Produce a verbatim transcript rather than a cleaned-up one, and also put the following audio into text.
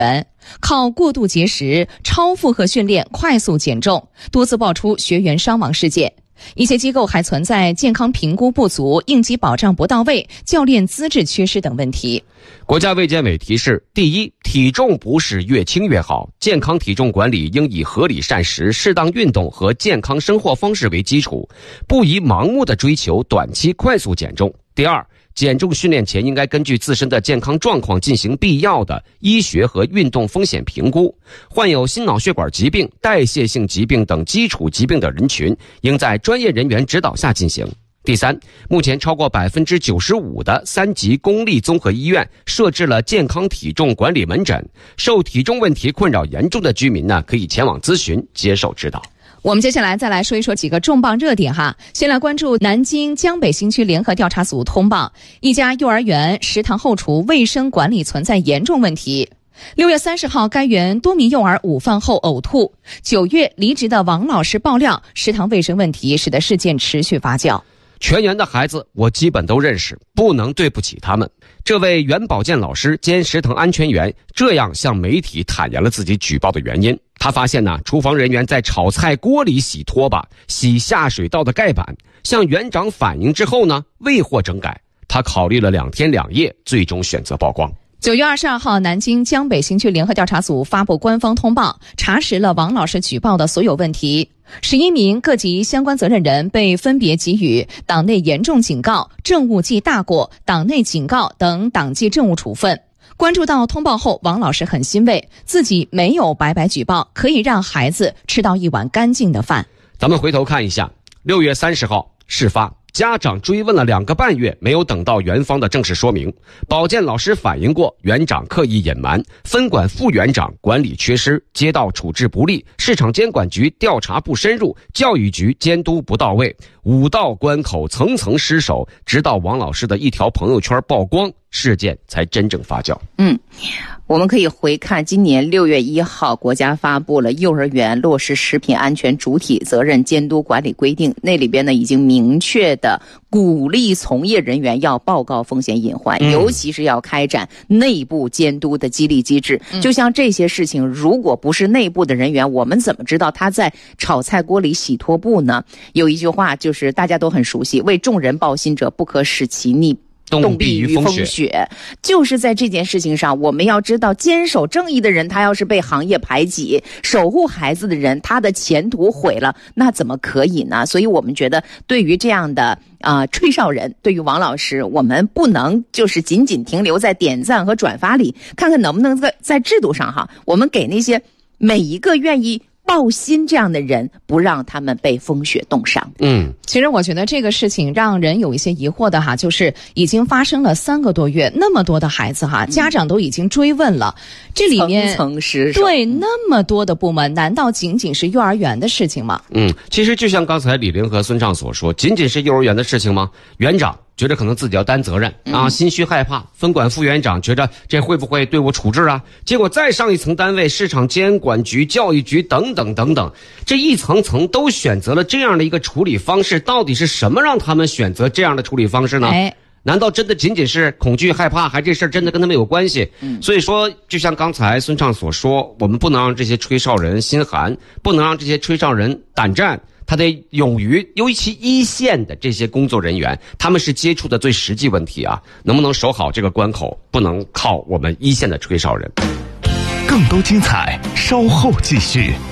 员靠过度节食、超负荷训练快速减重，多次爆出学员伤亡事件。一些机构还存在健康评估不足、应急保障不到位、教练资质缺失等问题。 国家卫健委提示：第一，体重不是越轻越好，健康体重管理应以合理膳食、适当运动和健康生活方式为基础，不宜盲目的追求短期快速减重。第二，减重训练前应该根据自身的健康状况进行必要的医学和运动风险评估。患有心脑血管疾病、代谢性疾病等基础疾病的人群，应在专业人员指导下进行。第三，目前超过 百分之九十五 的三级公立综合医院设置了健康体重管理门诊，受体重问题困扰严重的居民呢，可以前往咨询，接受指导。 我们接下来再来说一说几个重磅热点哈。先来关注南京江北新区联合调查组通报，一家幼儿园食堂后厨卫生管理存在严重问题。六月三十号，该园多名幼儿午饭后呕吐。九月离职的王老师爆料，食堂卫生问题使得事件持续发酵。 全园的孩子我基本都认识，不能对不起他们。这位原保健老师兼食堂安全员这样向媒体坦言了自己举报的原因。他发现呢，厨房人员在炒菜锅里洗拖把、洗下水道的盖板，向园长反映之后呢，未获整改。他考虑了两天两夜，最终选择曝光。 九月二十二号，南京江北新区联合调查组发布官方通报，查实了王老师举报的所有问题。十一名各级相关责任人被分别给予党内严重警告、政务记大过、党内警告等党纪政务处分。关注到通报后，王老师很欣慰，自己没有白白举报，可以让孩子吃到一碗干净的饭。 咱们回头看一下，六月三十号事发，家长追问了两个半月，没有等到园方的正式说明。保健老师反映过，园长刻意隐瞒，分管副园长管理缺失，街道处置不力，市场监管局调查不深入，教育局监督不到位，五道关口层层失守，直到王老师的一条朋友圈曝光，事件才真正发酵。 嗯，我们可以回看今年六月一号，国家发布了幼儿园落实食品安全主体责任监督管理规定，那里边呢已经明确的鼓励从业人员要报告风险隐患、嗯、尤其是要开展内部监督的激励机制、嗯、就像这些事情，如果不是内部的人员，我们怎么知道他在炒菜锅里洗拖布呢？有一句话就是大家都很熟悉，为众人抱薪者不可使其逆冻毙于风雪。雪就是在这件事情上，我们要知道，坚守正义的人他要是被行业排挤，守护孩子的人他的前途毁了，那怎么可以呢？所以我们觉得对于这样的啊、呃、吹哨人，对于王老师，我们不能就是仅仅停留在点赞和转发里，看看能不能在在制度上哈，我们给那些每一个愿意抱薪这样的人，不让他们被风雪冻伤。 嗯， 其实我觉得这个事情让人有一些疑惑的哈，就是已经发生了三个多月，那么多的孩子哈，家长都已经追问了，嗯、这里面层层失守， 对那么多的部门，难道仅仅是幼儿园的事情吗？ 嗯，其实就像刚才李玲和孙畅所说，仅仅是幼儿园的事情吗？园长觉得可能自己要担责任啊，心虚害怕，分管副园长觉得这会不会对我处置啊？结果再上一层单位，市场监管局、教育局等等等等，这一层层都选择了这样的一个处理方式，到底是什么让他们选择这样的处理方式呢？哎，难道真的仅仅是恐惧害怕，还这事儿真的跟他们有关系？嗯，所以说就像刚才孙畅所说，我们不能让这些吹哨人心寒，不能让这些吹哨人胆战，他得勇于，尤其一线的这些工作人员，他们是接触的最实际问题啊，能不能守好这个关口，不能靠我们一线的吹哨人。 更多精彩稍后继续。